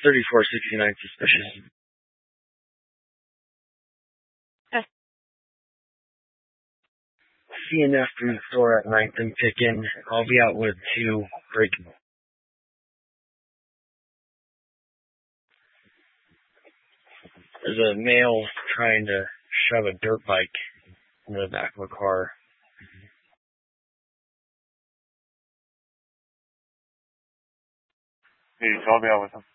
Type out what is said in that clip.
3469 suspicious. Okay. CNF from the store at 9th and Picken. I'll be out with 2 breaking. There's a male trying to shove a dirt bike in the back of a car. Hey, so I'll be out with him.